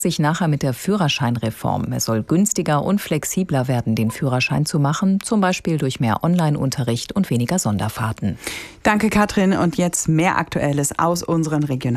sich nachher mit der Führerscheinreform. Es soll günstiger und flexibler werden, den Führerschein zu machen, zum Beispiel durch mehr Online-Unterricht und weniger Sonderfahrten. Danke, Katrin. Und jetzt mehr Aktuelles aus unseren Regionen.